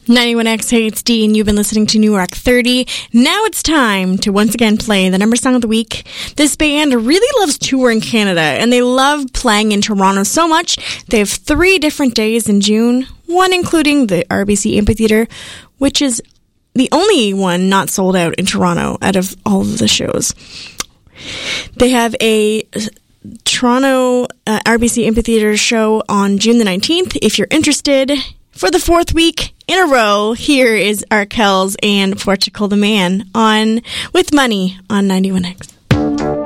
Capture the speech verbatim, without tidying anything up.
ninety-one X, hey, it's Dee, and you've been listening to New Rock thirty. Now it's time to once again play the number song of the week. This band really loves touring Canada, and they love playing in Toronto so much. They have three different days in June, one including the R B C Amphitheatre, which is the only one not sold out in Toronto out of all of the shows. They have a Toronto uh, R B C Amphitheatre show on June the nineteenth. If you're interested, for the fourth week in a row, here is Arkells and Portugal the Man on With Money on ninety-one X.